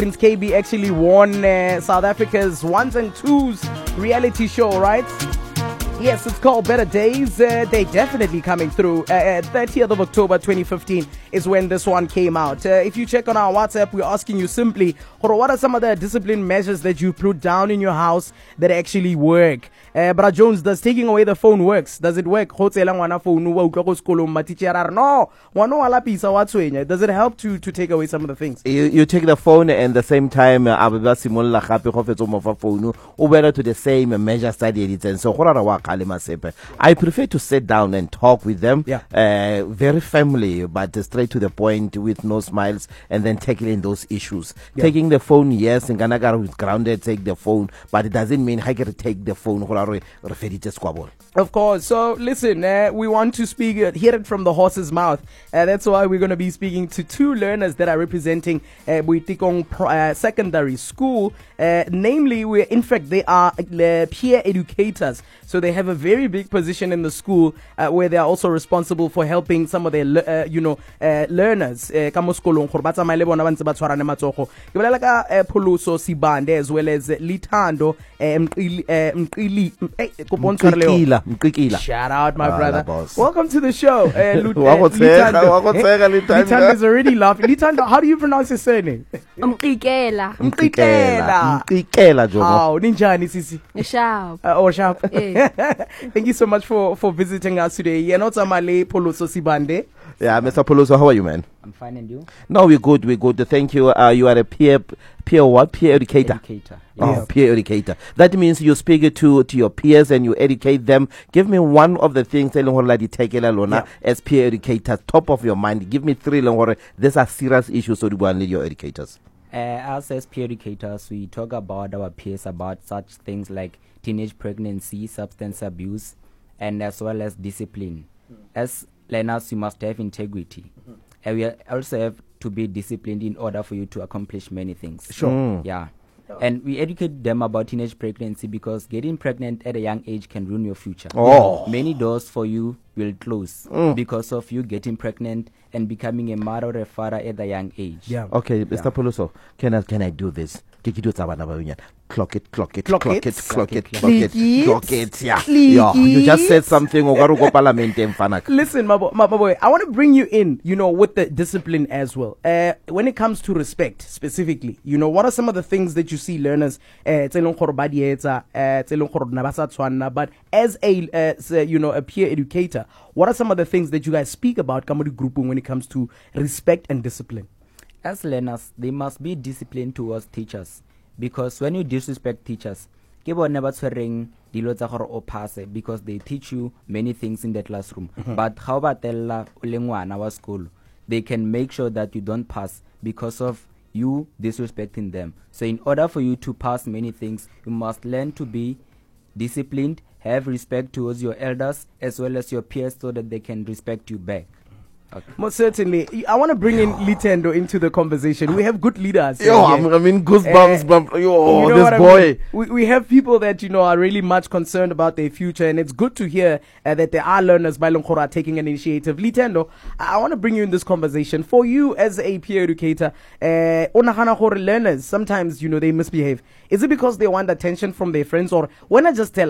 Since KB actually won South Africa's ones and twos reality show, right? Yes, it's called Better Days. They're definitely coming through. 30th of October 2015 is when this one came out. If you check on our WhatsApp, we're asking you simply, what are some of the discipline measures that you put down in your house that actually work? Bra Jones, does taking away the phone works? Does it work? No. Does it help to take away some of the things? You take the phone and at the same time, better to the same measure study. So I prefer to sit down and talk with them. Very family, but straight to the point with no smiles, and then tackling those issues. Taking the phone, yes, and Ganagar is grounded, take the phone, but it doesn't mean I can take the phone. Of course. So listen, we want to speak, hear it from the horse's mouth. That's why we're going to be speaking to two learners that are representing Boitekong Secondary School. Namely, in fact, they are peer educators. So they have a very big position in the school where they are also responsible for helping some of their, learners. Pholoso Sibande, as well as Litando Mqikila. Shout out, my brother. Welcome to the show. Litando is already laughing. Litando, how do you pronounce your surname? Mqikela. Oh, ninjani sisi. Sharp. Sharp. Thank you so much for visiting us today. Yenotamale Pholoso Sibande. Yeah, Mr. Pholoso, how are you, man? I'm fine, and you? No, we're good. Thank you. You are a peer what? Peer educator. Yes. Peer educator. That means you speak to your peers and you educate them. Give me one of the things as peer educator, top of your mind. Give me three. These are serious issues, so you want to lead your educators. Us as peer educators, we talk about our peers about such things like teenage pregnancy, substance abuse, and as well as discipline. As learners, you must have integrity. And we also have to be disciplined in order for you to accomplish many things. Sure. Yeah. And we educate them about teenage pregnancy because getting pregnant at a young age can ruin your future. Many doors for you will close because of you getting pregnant and becoming a mother or a father at a young age. Yeah. Okay, Mr. Pholoso, can I do this? Clock it. Yeah. You just said something. Listen, my boy, I want to bring you in, with the discipline as well. When it comes to respect, specifically, what are some of the things that you see learners, but as a peer educator, what are some of the things that you guys speak about when it comes to respect and discipline? As learners, they must be disciplined towards teachers, because when you disrespect teachers, because they teach you many things in the classroom. But how about our school? They can make sure that you don't pass because of you disrespecting them. So in order for you to pass many things, you must learn to be disciplined, have respect towards your elders as well as your peers so that they can respect you back. Okay. Most certainly. I want to bring in Litendo into the conversation. We have good leaders. Goosebumps. This boy. We have people that, are really much concerned about their future, and it's good to hear that there are learners by Longkora taking an initiative. Litendo, I want to bring you in this conversation. For you as a peer educator, learners, sometimes, they misbehave. Is it because they want attention from their friends, or when I just tell